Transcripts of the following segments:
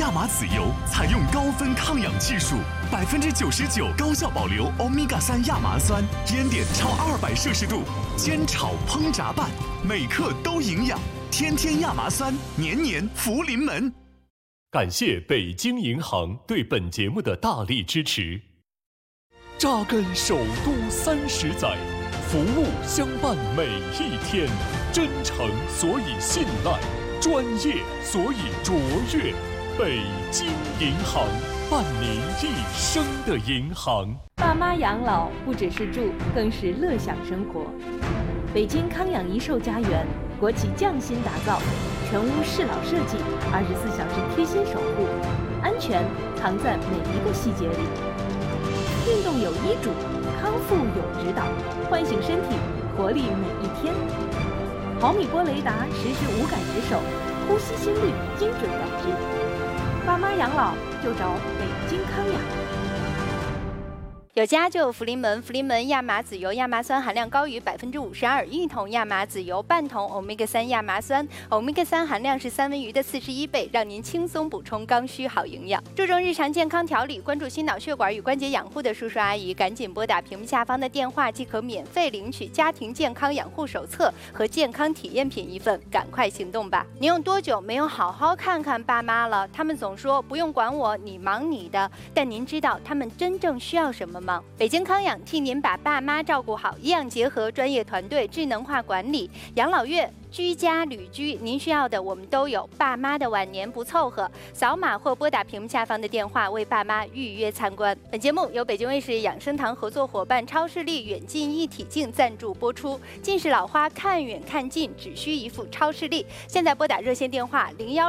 亚麻籽油采用高分抗氧技术，99%高效保留欧米伽3亚麻酸，烟点超200摄氏度，煎炒烹炸拌，每克都营养。天天亚麻酸，年年福临门。 感谢北京银行对本节目的大力支持。扎根首都30载，服务相伴每一天，真诚所以信赖，专业所以卓越。北京银行，伴您一生的银行。 爸妈养老不只是住，更是乐享生活。北京康养一寿家园，国企匠心打造，全屋适老设计，24小时贴心守护，安全藏在每一个细节里。运动有医嘱，康复有指导，唤醒身体，活力每一天。毫米波雷达实时无感值守，呼吸心率精准感知。爸妈养老就找北京康养。 有家就有福临门，福临门亚麻籽油亚麻酸含量高于52%，一桶亚麻籽油半桶欧米伽3亚麻酸，欧米伽3含量是三文鱼的41倍，让您轻松补充刚需好营养。注重日常健康调理，关注心脑血管与关节养护的叔叔阿姨，赶紧拨打屏幕下方的电话，即可免费领取家庭健康养护手册和健康体验品1份，赶快行动吧！您有多久没有好好看看爸妈了？他们总说不用管我，你忙你的，但您知道他们真正需要什么吗？北京康养替您把爸妈照顾好，医养结合，专业团队，智能化管理，养老院、居家旅居，您需要的我们都有。爸妈的晚年不凑合，扫码或拨打屏幕下方的电话为爸妈预约参观。本节目由北京卫视养生堂合作伙伴超视力远近一体镜赞助播出。近视老花看远看近只需一副超视力。现在拨打热线电话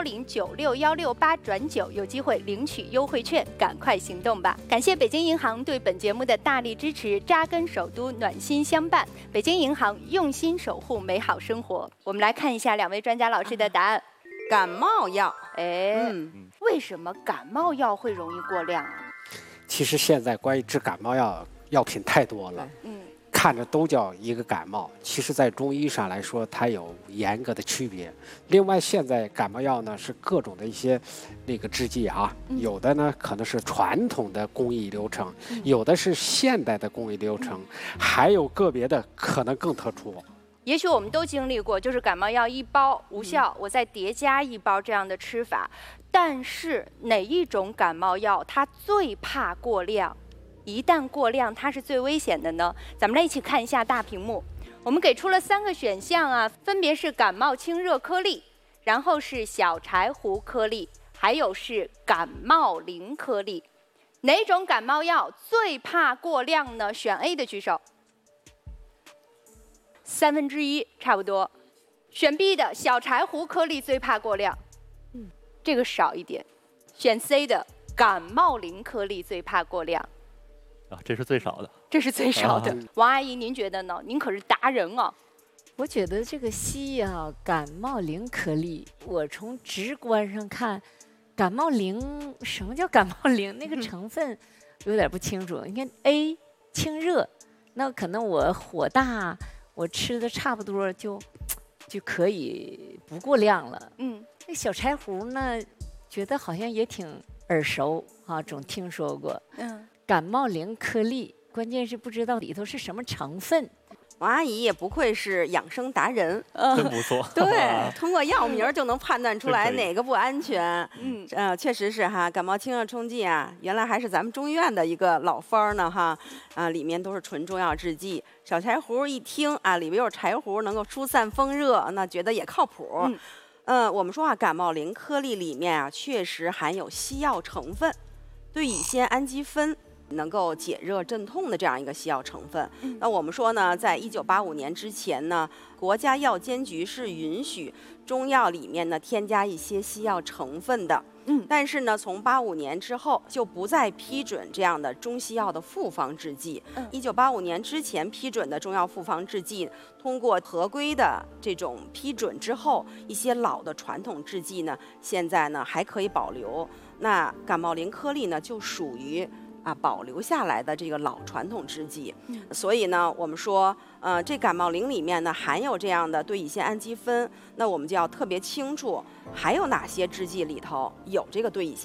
010961688转9，有机会领取优惠券，赶快行动吧！感谢北京银行对本节目的大力支持，扎根首都，暖心相伴。北京银行用心守护美好生活。我们来看一下2位专家老师的答案。 感冒药， 为什么感冒药会容易过量啊？ 其实现在关于治感冒药品太多了，看着都叫一个感冒，其实在中医上来说，它有严格的区别。另外，现在感冒药呢是各种的一些那个制剂啊，有的呢可能是传统的工艺流程，有的是现代的工艺流程，还有个别的可能更特殊。 也许我们都经历过，就是感冒药1包无效，我再叠加1包这样的吃法。但是哪一种感冒药它最怕过量？一旦过量，它是最危险的呢？咱们来一起看一下大屏幕，我们给出了3个选项啊，分别是感冒清热颗粒，然后是小柴胡颗粒，还有是感冒灵颗粒。哪种感冒药最怕过量呢？选 A 的举手。1/3差不多。选 B 的小柴胡颗粒最怕过量，这个少一点。选 C 的感冒灵颗粒最怕过量。 啊，这是最少的。 这是最少的。王阿姨，您觉得呢？您可是达人啊。 我觉得这个西药感冒灵颗粒，我从直观上看，感冒灵什么叫感冒灵？那个成分有点不清楚。你看 A 清热，那可能我火大。我吃的差不多就可以不过量了。那小柴胡呢，觉得好像也挺耳熟啊，总听说过。感冒灵颗粒，关键是不知道里头是什么成分。 王阿姨也不愧是养生达人， 真不错。 对，通过药名就能判断出来哪个不安全。确实是哈，感冒清热冲剂啊，原来还是咱们中医院的一个老方呢哈。里面都是纯中药制剂。小柴胡一听啊，里边有柴胡能够疏散风热，那觉得也靠谱。我们说啊，感冒灵颗粒里面啊，确实含有西药成分，对乙酰氨基酚。能够解热镇痛的这样一个西药成分。那我们说呢，在1985年之前呢，国家药监局是允许中药里面呢添加一些西药成分的。但是呢，从85年之后就不再批准这样的中西药的复方制剂。1985年之前批准的中药复方制剂，通过合规的这种批准之后，一些老的传统制剂呢，现在呢还可以保留。那感冒灵颗粒呢，就属于保留下来的这个老传统制剂。所以呢，我们说，这感冒灵里面呢含有这样的对乙酰氨基酚，那我们就要特别清楚，还有哪些制剂里头有这个对乙酰